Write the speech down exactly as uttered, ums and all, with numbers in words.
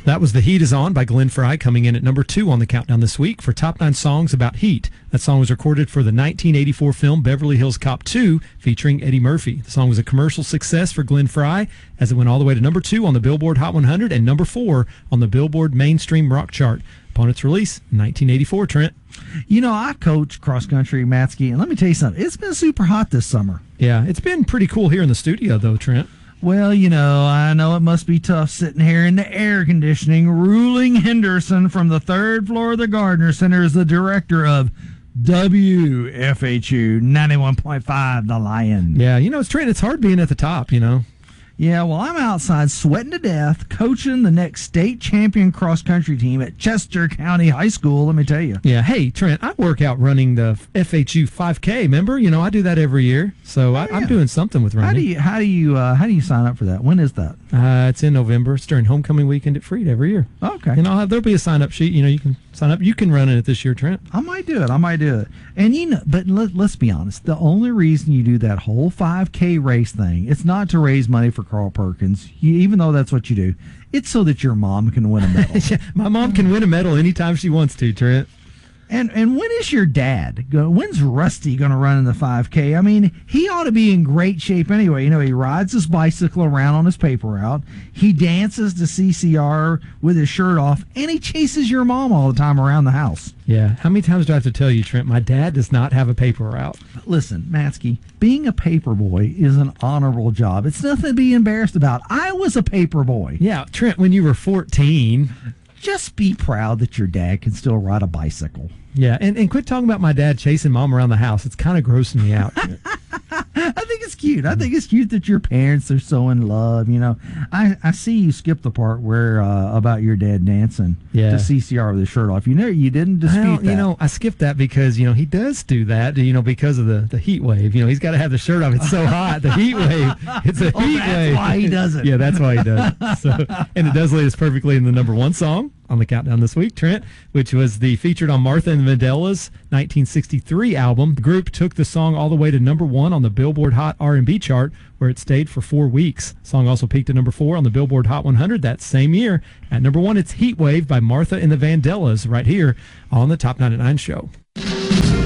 That was The Heat Is On by Glenn Frey, coming in at number two on the countdown this week for top nine songs about heat. That song was recorded for the nineteen eighty-four film Beverly Hills Cop two, featuring Eddie Murphy. The song was a commercial success for Glenn Frey, as it went all the way to number two on the Billboard Hot one hundred and number four on the Billboard Mainstream Rock Chart upon its release in nineteen eighty-four, Trent. You know, I coach cross-country, Matsky, and let me tell you something. It's been super hot this summer. Yeah, it's been pretty cool here in the studio, though, Trent. Well, you know, I know it must be tough sitting here in the air conditioning. Ruling Henderson from the third floor of the Gardner Center is the director of W F H U ninety-one point five, The Lion. Yeah, you know, it's Trent, it's hard being at the top, you know. Yeah, well, I'm outside sweating to death, coaching the next state champion cross-country team at Chester County High School, let me tell you. Yeah, hey, Trent, I work out running the F H U five K, remember? You know, I do that every year, so oh, I, yeah. I'm doing something with running. How do you how do you, uh, how do you sign up for that? When is that? Uh, it's in November. It's during homecoming weekend at Freed every year. Okay. And I'll have, there'll be a sign-up sheet. You know, you can sign up. You can run in it this year, Trent. I might do it. I might do it. And, you know, but let, let's be honest. The only reason you do that whole five K race thing, it's not to raise money for Carl Perkins, you, even though that's what you do. It's so that your mom can win a medal. Yeah, my mom can win a medal anytime she wants to, Trent. And and when is your dad? Go, when's Rusty going to run in the five K? I mean, he ought to be in great shape anyway. You know, he rides his bicycle around on his paper route. He dances to C C R with his shirt off, and he chases your mom all the time around the house. Yeah. How many times do I have to tell you, Trent, my dad does not have a paper route? Listen, Matsky, being a paper boy is an honorable job. It's nothing to be embarrassed about. I was a paper boy. Yeah, Trent, when you were fourteen... Just be proud that your dad can still ride a bicycle. Yeah, and, and quit talking about my dad chasing mom around the house. It's kind of grossing me out. I think it's cute. I think it's cute that your parents are so in love. You know, I, I see you skip the part where uh, about your dad dancing yeah. to C C R with his shirt off. You know, you didn't dispute well, that. You know, I skipped that because, you know, he does do that, you know, because of the, the heat wave. You know, he's got to have the shirt off. It's so hot. The heat wave. It's a oh, heat that's wave. That's why he does it. Yeah, that's why he does it. So, and it does lead us perfectly in the number one song on the countdown this week, Trent, which was the featured on Martha and the Vandellas nineteen sixty-three album. The group took the song all the way to number one on the Billboard Hot R and B chart, where it stayed for four weeks. The song also peaked at number four on the Billboard Hot one hundred that same year. At number one, it's Heat Wave by Martha and the Vandellas right here on the Top ninety-nine Show.